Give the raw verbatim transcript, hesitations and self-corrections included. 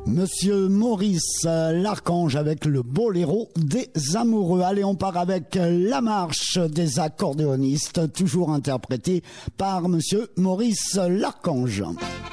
Monsieur Maurice L'Archange avec le boléro des amoureux. Allez, on part avec la marche des accordéonistes, toujours interprétée par Monsieur Maurice L'Archange.